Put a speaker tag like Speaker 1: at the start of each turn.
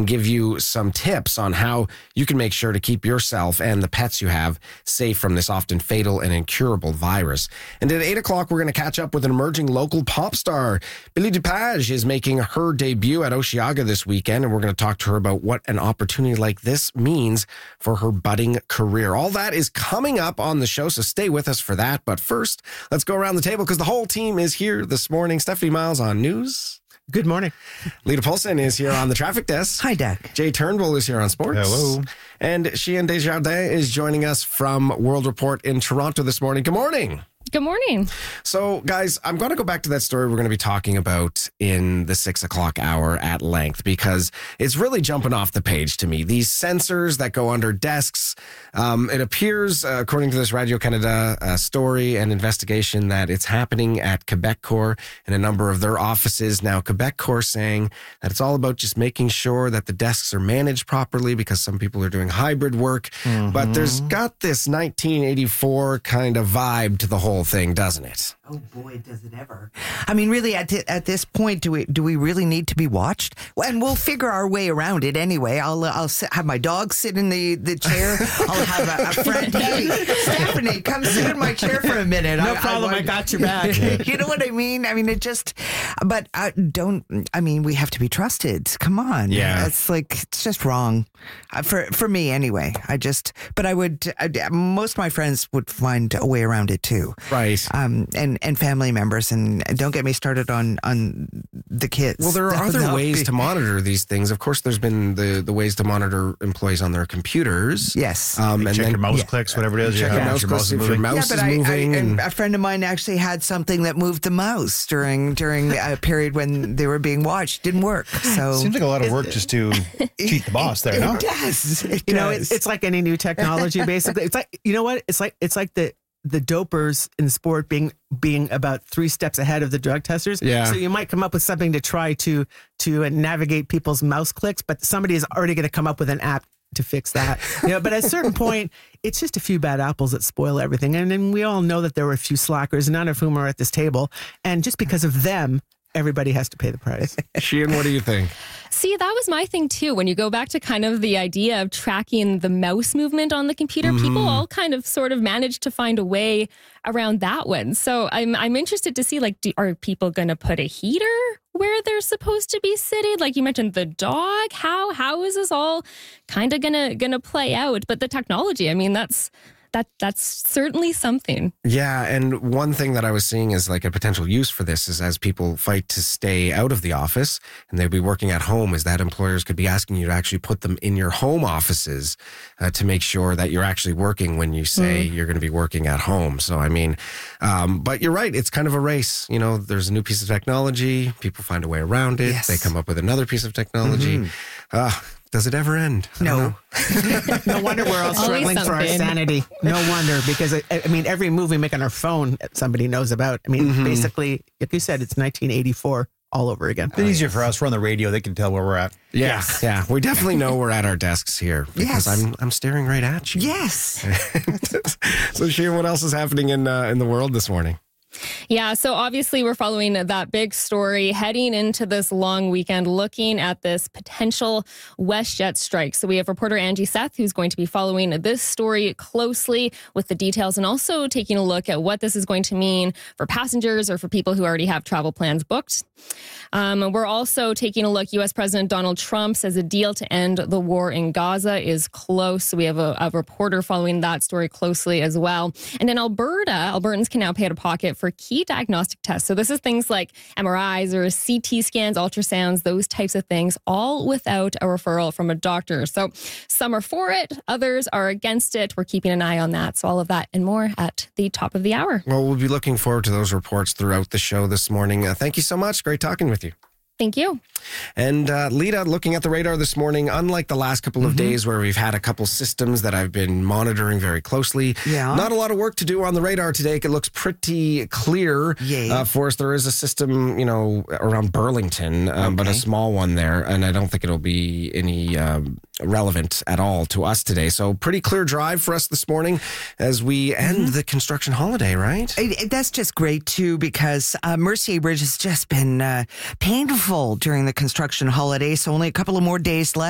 Speaker 1: and give you some tips on how you can make sure to keep yourself and the pets you have safe from this often fatal and incurable virus. And at 8 o'clock, we're going to catch up with an emerging local pop star. Billie DuPage is making her debut at Osheaga this weekend, and we're going to talk to her about what an opportunity like this means for her budding career. All that is coming up on the show, so stay with us for that. But first, let's go around the table because the whole team is here this morning. Stephanie Miles on news.
Speaker 2: Good morning.
Speaker 1: Lita Paulson is here on the traffic desk.
Speaker 3: Hi, Doug.
Speaker 1: Jay Turnbull is here on sports.
Speaker 4: Hello.
Speaker 1: And Sheehan Desjardins is joining us from World Report in Toronto this morning. Good morning.
Speaker 5: Good morning.
Speaker 1: So, guys, I'm going to go back to that story we're going to be talking about in the 6 o'clock hour at length because it's really jumping off the page to me. These sensors that go under desks, it appears, according to this Radio-Canada story and investigation, that it's happening at Quebecor in a number of their offices. Now, Quebecor saying that it's all about just making sure that the desks are managed properly because some people are doing hybrid work. But there's got this 1984 kind of vibe to the whole thing, doesn't it?
Speaker 3: Oh boy, does it ever! I mean, really, at this point, do we really need to be watched? Well, and we'll figure our way around it anyway. I'll have my dog sit in the chair. I'll have a friend. Hey, Stephanie, come sit in my chair for a minute.
Speaker 2: No problem. I got your back.
Speaker 3: You know what I mean? I mean, it just. But don't. I mean, we have to be trusted. Come on.
Speaker 1: Yeah.
Speaker 3: It's just wrong. For me anyway. But I would. Most of my friends would find a way around it too.
Speaker 1: Right.
Speaker 3: And family members, and don't get me started on the kids.
Speaker 1: Well, there are other ways to monitor these things. Of course, there's been the ways to monitor employees on their computers.
Speaker 3: Yes.
Speaker 1: And
Speaker 4: check your mouse clicks, whatever it is.
Speaker 1: Check your mouse clicks if your mouse is moving.
Speaker 3: And a friend of mine actually had something that moved the mouse during a period when they were being watched. Didn't work. So
Speaker 4: Seems like a lot of work just to cheat the boss there, no?
Speaker 3: It does.
Speaker 2: You know, it's like any new technology, basically. It's like, you know what? It's like the dopers in sport being about 3 steps ahead of the drug testers.
Speaker 1: Yeah.
Speaker 2: So you might come up with something to try to navigate people's mouse clicks, but somebody is already going to come up with an app to fix that. But at a certain point, it's just a few bad apples that spoil everything. And then we all know that there were a few slackers, none of whom are at this table. And just because of them, everybody has to pay the price.
Speaker 1: Sheehan, what do you think?
Speaker 5: See, that was my thing too. When you go back to kind of the idea of tracking the mouse movement on the computer, people all kind of sort of managed to find a way around that one. So I'm interested to see, like, are people going to put a heater where they're supposed to be sitting? Like you mentioned, the dog. How is this all kind of gonna play out? But the technology, I mean, that's certainly something.
Speaker 1: Yeah, and one thing that I was seeing is like a potential use for this is as people fight to stay out of the office and they'll be working at home, is that employers could be asking you to actually put them in your home offices to make sure that you're actually working when you say you're going to be working at home. So, I mean, but you're right. It's kind of a race. You know, there's a new piece of technology. People find a way around it.
Speaker 3: Yes.
Speaker 1: They come up with another piece of technology. Does it ever end?
Speaker 3: No.
Speaker 2: No wonder we're all struggling for our sanity. No wonder, because I mean, every move we make on our phone, somebody knows about. I mean, basically, like you said, it's 1984 all over again.
Speaker 4: It's easier for us. We're on the radio. They can tell where we're at.
Speaker 1: Yes. Yeah. We definitely know we're at our desks here because
Speaker 3: Yes.
Speaker 1: I'm staring right at you.
Speaker 3: Yes.
Speaker 1: So, Sheehan, what else is happening in the world this morning?
Speaker 5: Yeah, so obviously we're following that big story heading into this long weekend, looking at this potential WestJet strike. So we have reporter Angie Seth, who's going to be following this story closely with the details and also taking a look at what this is going to mean for passengers or for people who already have travel plans booked. We're also taking a look. U.S. President Donald Trump says a deal to end the war in Gaza is close. So we have a reporter following that story closely as well. And in Alberta, Albertans can now pay out of pocket for key diagnostic tests. So this is things like MRIs or CT scans, ultrasounds, those types of things, all without a referral from a doctor. So some are for it, others are against it. We're keeping an eye on that. So all of that and more at the top of the hour.
Speaker 1: Well, we'll be looking forward to those reports throughout the show this morning. Thank you so much. Great talking with you.
Speaker 5: Thank you.
Speaker 1: And Lita, looking at the radar this morning, unlike the last couple of days where we've had a couple systems that I've been monitoring very closely, not a lot of work to do on the radar today. It looks pretty clear for us. There is a system, around Burlington, but a small one there, and I don't think it'll be any relevant at all to us today. So pretty clear drive for us this morning as we end the construction holiday, right?
Speaker 3: That's just great, too, because Mercier Bridge has just been painful during the construction holiday, so only a couple of more days left.